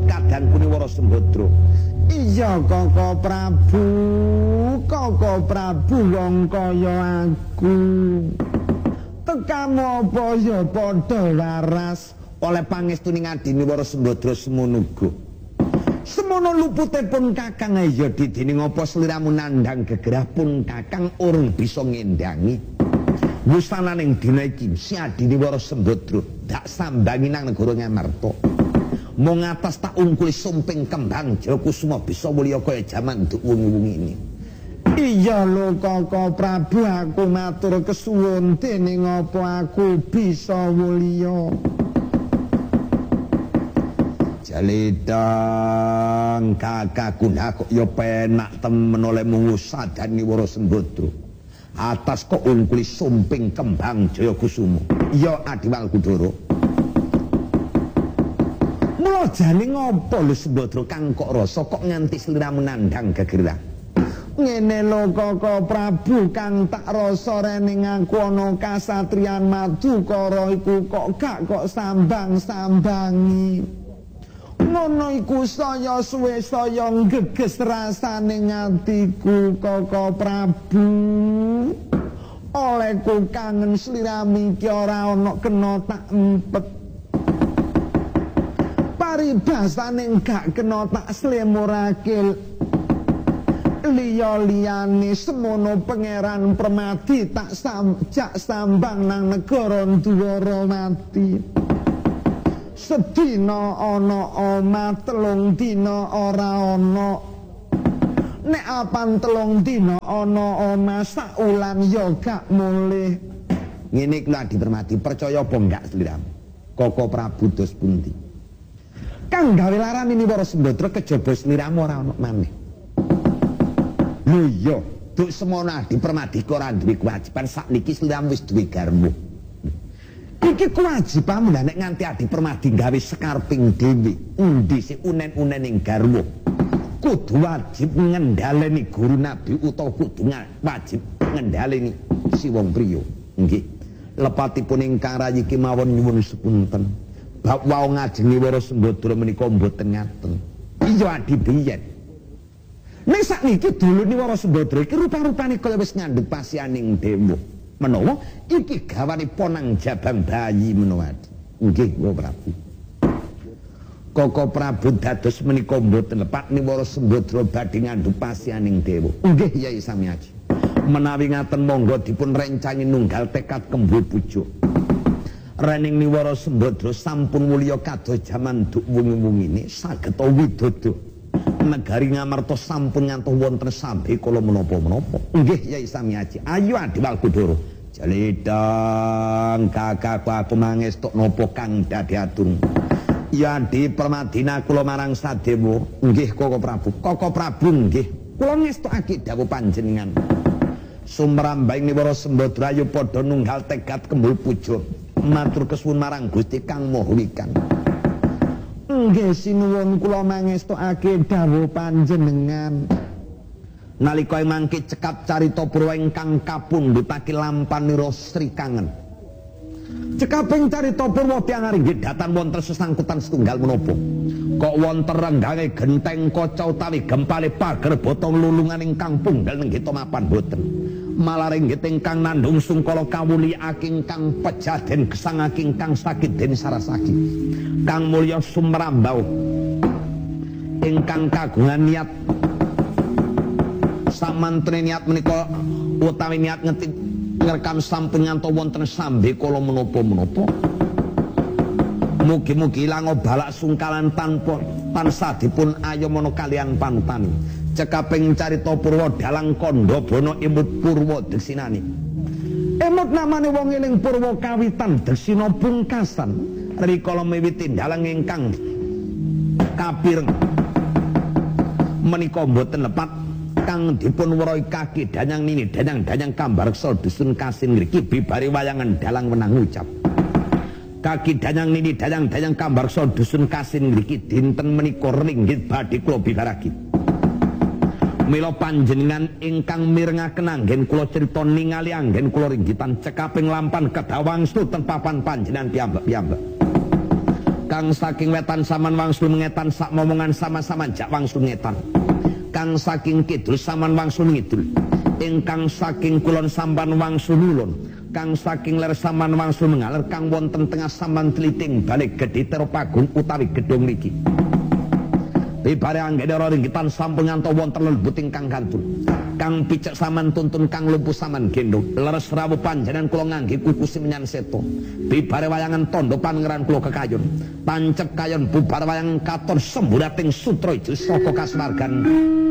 kadang Kuniwara Sembadra. Iya Koko Prabu wong kaya aku. Tekamu apa ya padha waras oleh pangestuning Adiniwara Sembadra semono uga. Semono luputipun Kakang ya didening apa sliramu nandhang gegerah pun Kakang urung bisa ngendangi. Wusananing dina iki si Adiniwara Sembadra dak sambangi nang negara Ngamarta. Mung atas tak ungkuli sumping kembang Jayakusuma bisa mulya kaya jaman nduk wengi-wengi ini. Iya lho Koko Prabu, aku matur kesuwun dening apa aku bisa mulya. Jalidang kakakku kok ya penak temen oleh mungusad Adiniwara Sembadra. Atas kok ungkuli sumping kembang Jayakusuma. Ya Adiwal Kudara. Mula jane ngopo lho Sembadra kang kok rasa kok nganti sliramu nandhang gegerah. Ngene lho Koko Prabu, kang tak rasa rening aku ana kasatriyan Madukara iku kok sambang-sambangi. Ngono iku saya suwe saya geges rasane atiku Koko Prabu. Olehku kangen slirami iki ora ana kena tak empet. Paribasane gak kena tak slemurake. Liya-liyane semono Pangeran Permadi tak sambang nang negara Dwaramati. Sedina ana omah 3 dina ora ana. Nek apan 3 dina ana omah saulan ya gak mulih. Ngene kula Adi Permadi percaya apa enggak sliramu? Koko Prabu dos pundi? Kang gawe larane Niwara Sembadra kejaba sliramu ora ana maneh. Lho iya, duk semono Adi Permadi kok ora duwe kewajiban sakniki sliramu wis duwe garwa. Iki kewajibanmu nek nganti Adi Permadi gawe sekarping dhewe, endi sik unen-unening garwa. Kudu wajib ngendhaleni guru nabi utawa kudu wajib ngendhaleni si wong priya. Nggih. Lepatipun ingkang rayi kemawon nyuwun sepunten. Bab wau ngajeng Niwara Sembadra menika mboten ngaten. Iya Adi biyen. Nek sakniki dulu Niwara Sembadra iki rupa-rupane kaya wis ngandhut pasyaning dewa. Menawa iki gawane ponang jabang bayi menawa. Nggih, Koko Prabu. Koko Prabu dados menika mboten lepat Niwara Sembadra badhe ngandhut pasyaning dewa. Nggih, Yai Samiaji. Menawi ngaten monggo dipun rencangi nunggal tekad kembul pujuk. Rening Niwara Sembadra sampun mulya kados jaman duk wengi-wengine sageta widodo. Negari Ngamarta sampun ngantos wonten sambe kala menapa-menapa. Nggih Yai Samiaji. Ayo Adiwal Kudara. Jalidang kakakku aku mangestuk napa kang dadi atur. Ya Adi Permadina kula marang Sadewa. Nggih Koko Prabu. Koko Prabu nggih. Kula ngestukake dawuh panjenengan. Sumrambahing Niwara Sembadra ayo padha nunggal tekad kembul pujuk. Matur kesuwun marang Gusti Kang Maha Wikan. Nggih sinuwun kula mangestukake dawuh panjenengan. Nalika mangke cekap carita purwa ingkang kapundhutake lampanira Sri Kangen. Cekaping carita purwa tiyang inggih datan wonten sesangkutan setunggal menapa. Kok wonten renggange genteng kaca utawi gempale pager botong lulungan ingkang punggal nenggih mapan boten. Malaring ingkang nandung sungkala kawuliake ingkang pejaden gesangake ingkang sakit den sarasaki. Kang mulya sumrambau ingkang kagungan niat samantre niat menika utawi niat ngetik ngrekam sampun ngantos wonten sambe kala menapa-menapa. Mugi-mugi ilang balak sungkalan tanpa tansah dipun ayomana kalian panutan. Cekaping carita purwa dalang kandha bana imut purwa deksinani. Emot namane wong eling purwa kawitan deksina pungkasan rikala miwiti dalang ingkang kapireng menika mboten lepat kang dipun weruhi kaki danyang nini danyang kambareksa dusun Kasin ngriki bibari wayangan dalang wenang ngucap. Kaki danyang nini danyang kambareksa dusun Kasin ngriki dinten menika ringgit badhe kula bibaraki. Mila panjenengan ingkang mirengaken anggen kula crita ningali anggen kula ringgitan cekaping lampan kedawangstu ten papan panjenengan piyambak-piyambak. Kang saking wetan saman wangsul ngetan sak momongan sama-sama jak wangsul ngetan. Kang saking kidul saman wangsul ngidul. Ingkang saking kulon sampan wangsul ulun. Kang saking ler saman wangsul mengaler. Kang wonten tengah saman teliting balik gedhe teropagung utawi gedung niki. Ibare anggene ringkitan sampun nganto wonten lebuting kang gantul. Kang picek saman tuntun kang lumpuh saman gendong. Leres rawuh panjenengan kula ngangge kukusi menyan seto. Bibare wayangan tondo pangeran kula kekayon. Tancep kayon bubar wayang katon semburating sutra ijo saka kasmargan